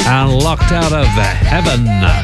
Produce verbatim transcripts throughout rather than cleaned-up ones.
and Locked Out of Heaven.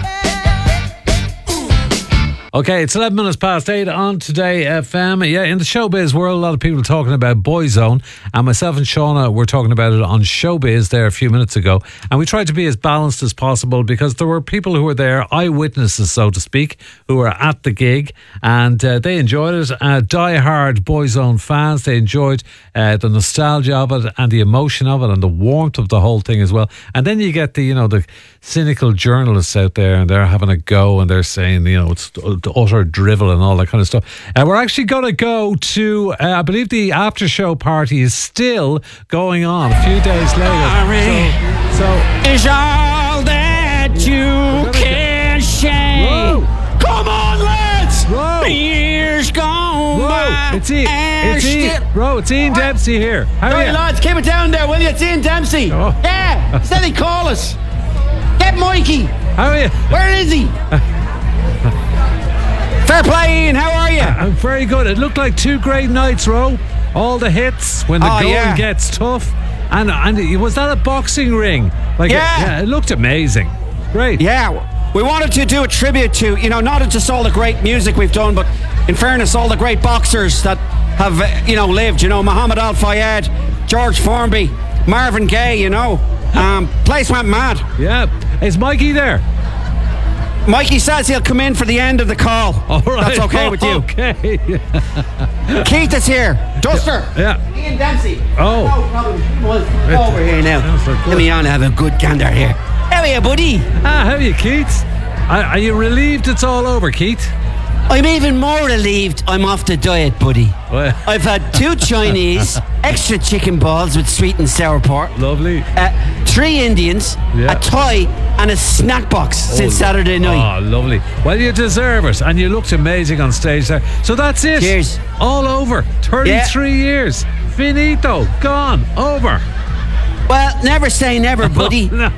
Okay, it's eleven minutes past eight on Today F M. Yeah, in the showbiz world, a lot of people are talking about Boyzone, and myself and Shauna were talking about it on Showbiz there a few minutes ago, and we tried to be as balanced as possible because there were people who were there, eyewitnesses, so to speak, who were at the gig, and uh, they enjoyed it. Uh, die-hard Boyzone fans, they enjoyed uh, the nostalgia of it and the emotion of it and the warmth of the whole thing as well. And then you get the, you know, the cynical journalists out there, and they're having a go, and they're saying, you know, it's utter drivel and all that kind of stuff. Uh, we're actually going to go to, uh, I believe the after show party is still going on a few days later. So, so is all that you can say. Whoa. Come on, lads! Whoa. The years gone Whoa. by. It's Ian. and It's Ian. still- Bro, it's Ian Dempsey here. How are Sorry, you? lads, keep it down there, will you? It's Ian Dempsey. Oh. Yeah, steady call us. Get Mikey. How are you? Where is he? Fair play, Ian. How are you? I'm very good. It looked like two great nights, Ro. All the hits when the Oh, going yeah. gets tough. And and was that a boxing ring? Like Yeah. It, yeah, it looked amazing. Great. Yeah, we wanted to do a tribute to, you know, not just all the great music we've done, but in fairness, all the great boxers that have, uh, you know, lived. You know, Muhammad Al Fayed, George Formby, Marvin Gaye, you know. Um, place went mad. Yeah. Is Mikey there? Mikey says he'll come in for the end of the call. All right. That's okay with you. Okay. Keith is here. Duster. Yeah. Ian Dempsey. Oh. No problem. Well, over here now. Sounds like Let me on have a good gander here. How are you, buddy? Ah, how are you, Keith? Are, are you relieved it's all over, Keith? I'm even more relieved I'm off the diet, buddy. Well, I've had two Chinese, extra chicken balls with sweet and sour pork, lovely. uh, three Indians, Yeah. a Thai, and a snack box since Oh, Saturday night. Oh, lovely. Well, you deserve it, and you looked amazing on stage there. So that's it. Cheers. All over. thirty-three years. Finito. Gone. Over. Well, never say never, buddy. No.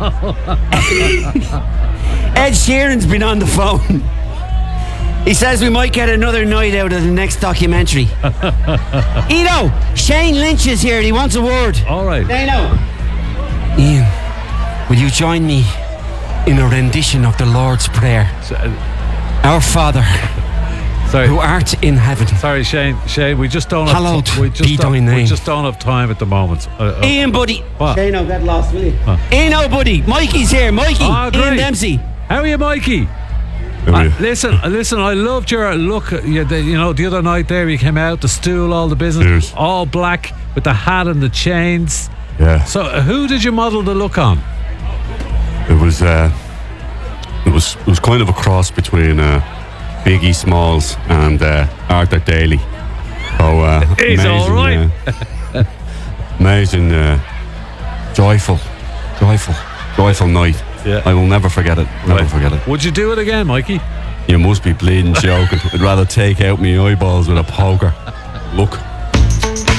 Ed Sheeran's been on the phone. He says we might get another night out of the next documentary. Eno, Shane Lynch is here and he wants a word. All right. Eno. Ian, will you join me in a rendition of the Lord's Prayer? So, uh, Our Father, sorry. who art in heaven. Sorry, Shane. Shane, we just don't have Hallowed ti- we just be don't, thy We name. just don't have time at the moment. Uh, uh, Ian, buddy. What? Shane, get lost, will you? Eno, buddy. Mikey's here. Mikey. Oh, great. Ian Dempsey. How are you, Mikey? Uh, listen, listen. I loved your look. You, the, you know, the other night there, you came out the stool, all the business, Cheers. all black with the hat and the chains. Yeah. So, uh, who did you model the look on? It was uh, it was it was kind of a cross between uh, Biggie Smalls and uh, Arthur Daly. So uh, He's all right. uh, amazing, uh, joyful, joyful, joyful night. Yeah. I will never forget it. Never Right. forget it. Would you do it again, Mikey? You must be bleeding joking. I'd rather take out my eyeballs with a poker. Look.